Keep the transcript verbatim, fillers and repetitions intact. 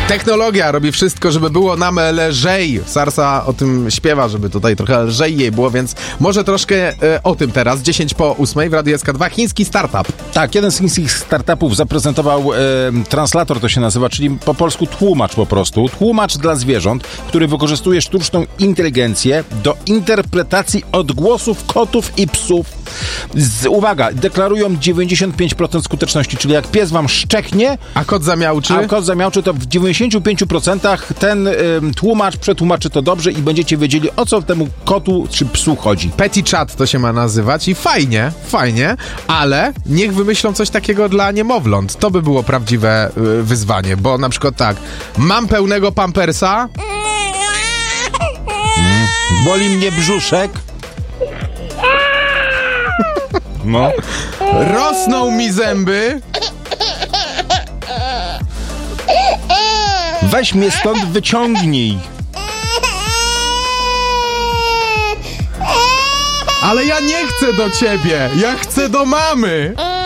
Technologia robi wszystko, żeby było nam lżej. Sarsa o tym śpiewa, żeby tutaj trochę lżej jej było, więc może troszkę e, o tym teraz. dziesięć po ósmej w Radiu S K dwa. Chiński startup. Tak, jeden z chińskich startupów zaprezentował e, translator, to się nazywa, czyli po polsku tłumacz po prostu. Tłumacz dla zwierząt, który wykorzystuje sztuczną inteligencję do interpretacji odgłosów kotów i psów. Z, uwaga, deklarują dziewięćdziesiąt pięć procent skuteczności, czyli jak pies wam szczeknie, A kot zamiałczy? a kot zamiałczy, to w dziewięćdziesiąt pięć procent ten y, tłumacz przetłumaczy to dobrze i będziecie wiedzieli, o co temu kotu czy psu chodzi. Petty Chat to się ma nazywać i fajnie, fajnie, ale niech wymyślą coś takiego dla niemowląt. To by było prawdziwe y, wyzwanie, bo na przykład tak, mam pełnego pampersa, Mm. Boli mnie brzuszek. No. rosną mi zęby, Weź mnie stąd, wyciągnij. ale ja nie chcę do ciebie, ja chcę do mamy.